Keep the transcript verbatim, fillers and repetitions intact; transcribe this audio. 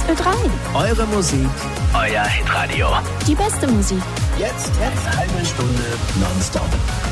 Ö drei. Eure Musik, euer Hitradio. Die beste Musik. jetzt, jetzt halbe Stunde nonstop.